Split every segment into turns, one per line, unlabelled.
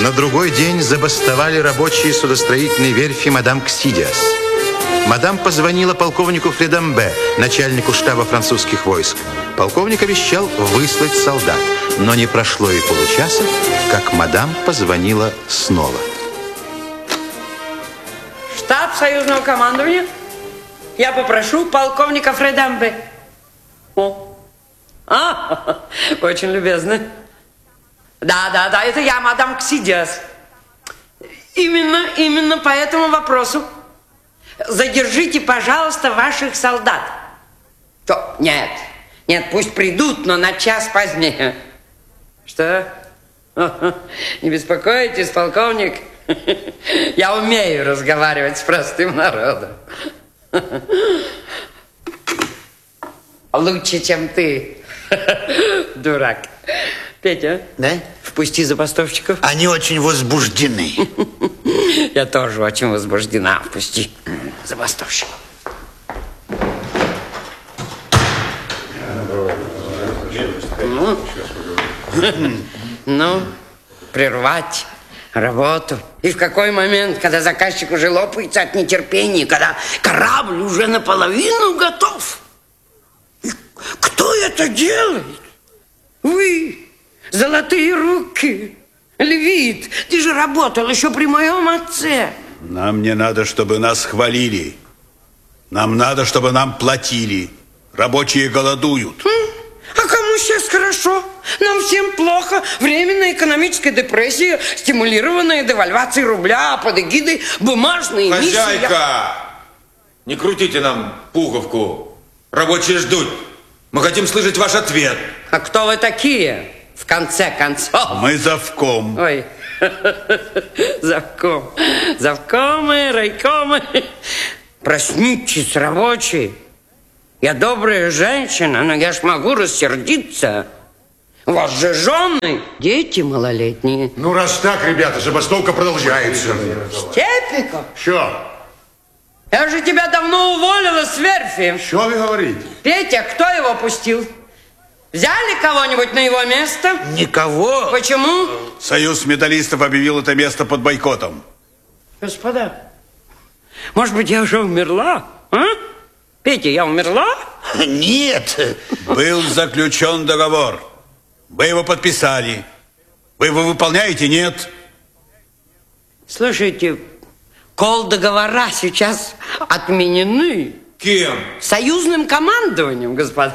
На другой день забастовали рабочие судостроительной верфи мадам Ксидиас. Мадам позвонила полковнику Фледамбе, начальнику штаба французских войск. Полковник обещал выслать солдат, но не прошло и получаса, как мадам позвонила снова.
Штаб союзного командования. Я попрошу полковника Фледамбе. Очень любезно. Да, это я, мадам Ксидиас. Именно по этому вопросу. Задержите, пожалуйста, ваших солдат. Нет, пусть придут, но на час позднее. Что? Не беспокойтесь, полковник. Я умею разговаривать с простым народом. Лучше, чем ты, дурак. Петя,
да?
Впусти забастовщиков.
Они очень возбуждены.
Я тоже очень возбуждена. Впусти забастовщиков. Ну, прервать работу. И в какой момент, когда заказчик уже лопается от нетерпения, когда корабль уже наполовину готов? И кто это делает? Вы, золотые руки, левит, ты же работал еще при моем отце.
Нам не надо, чтобы нас хвалили. Нам надо, чтобы нам платили. Рабочие голодуют.
А кому сейчас хорошо? Нам всем плохо. Временная экономическая депрессия, стимулированная девальвацией рубля под эгидой бумажной эмиссии.
Хозяйка! Не крутите нам пуговку. Рабочие ждут. Мы хотим слышать ваш ответ.
А кто вы такие, в конце концов?
Мы завком.
Ой, завком. Завкомы, райкомы. Проснитесь, рабочие. Я добрая женщина, но я ж могу рассердиться. У вас же жены, дети малолетние.
Ну, раз так, ребята, забастовка продолжается.
Степиков?
Что?
Я же тебя давно уволила с верфи.
Что вы говорите?
Петя, кто его пустил? Взяли кого-нибудь на его место?
Никого.
Почему?
Союз металлистов объявил это место под бойкотом.
Господа, может быть, я уже умерла? А? Петя, я умерла?
Нет.
Был заключен договор. Вы его подписали. Вы его выполняете? Нет.
Слушайте, договора сейчас отменены.
Кем?
Союзным командованием, господа.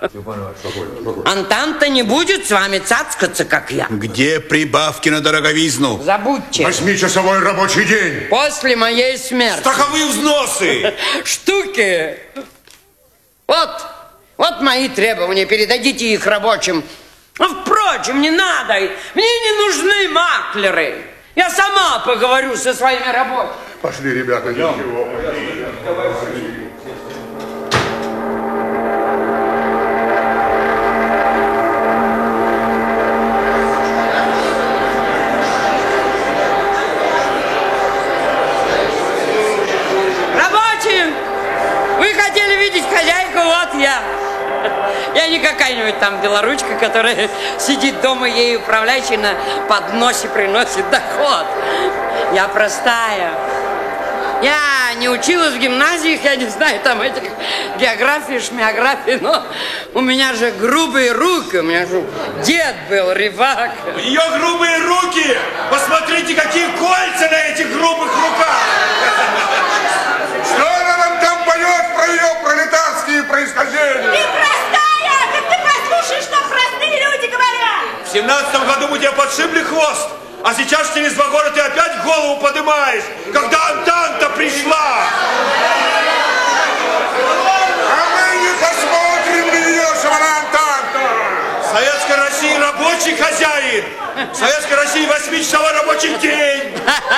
Антанта не будет с вами цацкаться, как я.
Где прибавки на дороговизну?
Забудьте.
8-часовой рабочий день.
После моей смерти.
Страховые взносы.
Штуки. Вот мои требования. Передадите их рабочим. Впрочем, не надо. Мне не нужны маклеры. Я сама поговорю со своими рабочими.
Пошли, ребята, ничего.
Рабочие, вы хотели видеть хозяйку, вот я. Я не какая-нибудь там белоручка, которая сидит дома, ей управляющий на подносе приносит доход. Я простая. Я не училась в гимназиях, я не знаю там этих географии, шмиографии, но у меня же грубые руки, у меня же дед был рыбак.
У нее грубые руки! Посмотрите, какие кольца на этих грубых руках!
Что она нам там поет про ее пролетарские происхождения?
Ты простая! Так ты послушай, что простые люди говорят!
В 17-м году мы тебе подшибли хвост, а сейчас через 2 года ты опять голову поднимаешь, когда Антанта пришла!
А мы не посмотрим на нее, что она Антанта!
В Советской России рабочий хозяин! В Советской России 8-часовой рабочий день!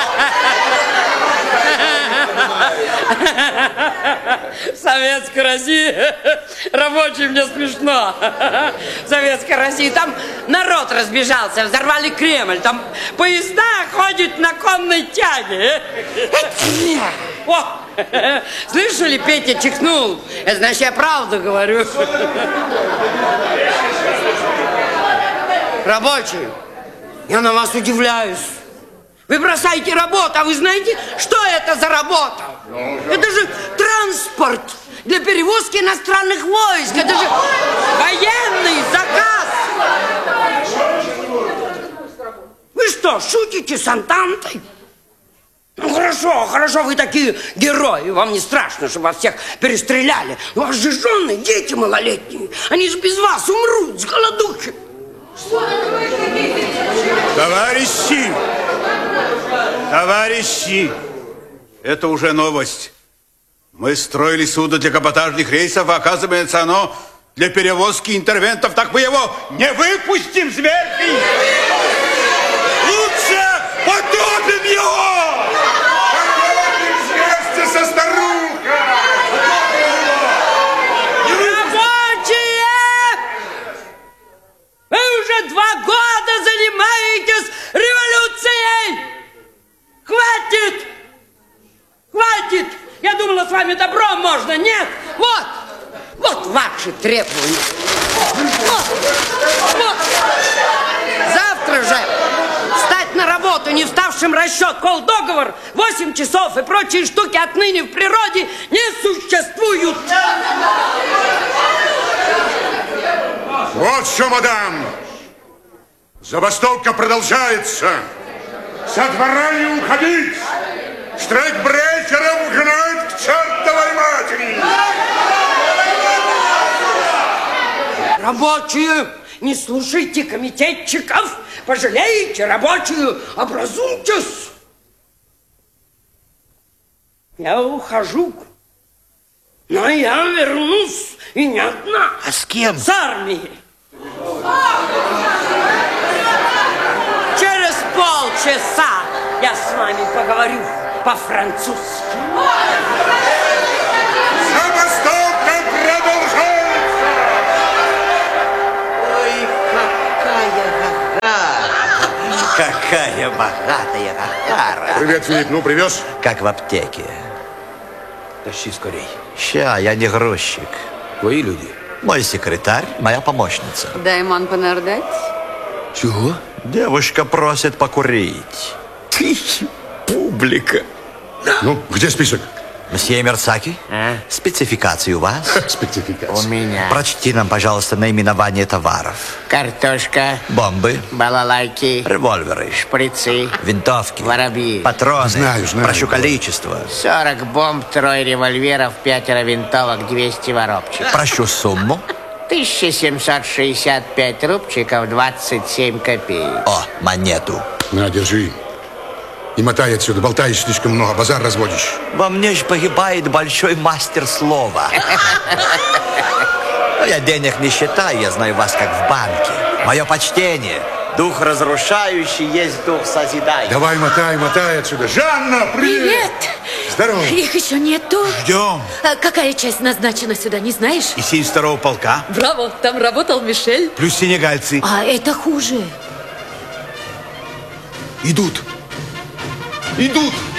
В Советской России рабочий мне смешно. В Советской России там народ разбежался, взорвали Кремль, там поезда ходят на конной тяге. О, слышали, Петя чихнул. Это значит, я правду говорю. Рабочие, я на вас удивляюсь. Вы бросаете работу, а вы знаете, что это за работа? Это же транспорт для перевозки иностранных войск. Это же военный заказ. Вы что, шутите с Антантой? Ну, хорошо, хорошо, вы такие герои. Вам не страшно, что вас всех перестреляли. У вас же жены, дети малолетние. Они же без вас умрут с голодухи.
Товарищи, это уже новость. Мы строили судно для каботажных рейсов, а оказывается, оно для перевозки интервентов. Так мы его не выпустим с верфи.
Лучше потопим его!
Потопим вместе со старухой!
Рабочие! Вы уже 2 года занимаетесь революцией! Хватит! Хватит! Я думала, с вами добро можно. Нет! Вот ваши требования. Вот. Завтра же встать на работу, не вставшим расчет, колдоговор, 8 часов и прочие штуки отныне в природе не существуют.
Вот что, мадам! Забастовка продолжается! Со двора не уходить! Штрейкбрейкеров гнать к чертовой матери!
Рабочие, не слушайте комитетчиков, пожалеете рабочую, образуйтесь. Я ухожу, но я вернусь, и не одна.
А с кем?
С армией. Через полчаса я с вами поговорю по-французски.
Забастовка продолжается!
Ой, какая богатая Гагара.
Привет, Филипп, ну привез?
Как в аптеке.
Тащи скорей.
Ща, я не грузчик.
Твои люди.
Мой секретарь, моя помощница.
Дай ман понардать.
Чего?
Девушка просит покурить. Публика.
Ну, где список?
Мсье Мерцаки, спецификации у вас?
Спецификация.
У меня
Прочти нам, пожалуйста, наименование товаров.
картошка,
Бомбы,
балалайки,
револьверы,
шприцы,
винтовки,
воробьи.
патроны.
Знаю.
Прошу количество.
40 бомб, 3 револьверов, 5 винтовок, 200 воробчиков.
Прошу сумму.
1765 рубчиков, 27 копеек.
О, монету.
На, держи. И мотай отсюда, болтаешь слишком много, базар разводишь.
Во мне ж погибает большой мастер слова. Но я денег не считаю, я знаю вас как в банке. Мое почтение. Дух разрушающий есть дух созидающий.
Давай, мотай отсюда. Жанна, привет!
Привет!
Здорово.
Их еще нету.
Ждем.
А какая часть назначена сюда, не знаешь?
И 72-го полка.
Браво, там работал Мишель.
Плюс сенегальцы.
А это хуже.
Идут. Идут.